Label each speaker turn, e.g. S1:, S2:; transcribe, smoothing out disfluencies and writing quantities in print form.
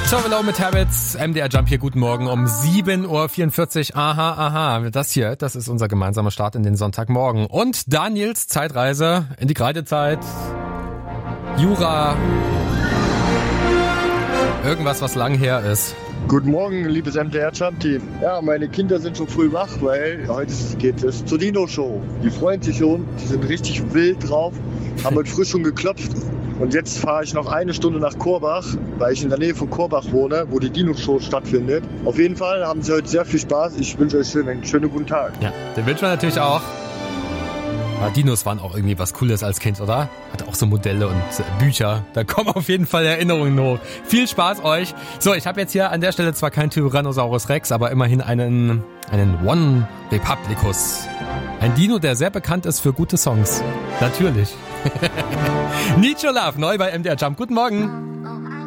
S1: Hello mit Habits, MDR Jump hier, guten Morgen um 7.44 Uhr. Aha, das ist unser gemeinsamer Start in den Sonntagmorgen. Und Daniels Zeitreise in die Kreidezeit, Jura, irgendwas, was lang her ist.
S2: Guten Morgen, liebes MDR Jump Team. Ja, meine Kinder sind schon früh wach, weil heute geht es zur Dino-Show. Die freuen sich schon, die sind richtig wild drauf, haben heute früh schon geklopft. Und jetzt fahre ich noch eine Stunde nach Korbach, weil ich in der Nähe von Korbach wohne, wo die Dino-Show stattfindet. Auf jeden Fall haben sie heute sehr viel Spaß. Ich wünsche euch einen schönen guten Tag.
S1: Ja, den wünschen wir natürlich auch. Aber Dinos waren auch irgendwie was Cooles als Kind, oder? Hatte auch so Modelle und Bücher. Da kommen auf jeden Fall Erinnerungen hoch. Viel Spaß euch. So, ich habe jetzt hier an der Stelle zwar keinen Tyrannosaurus Rex, aber immerhin einen One Republicus. Ein Dino, der sehr bekannt ist für gute Songs. Natürlich. Need Your Love, neu bei MDR Jump. Guten Morgen.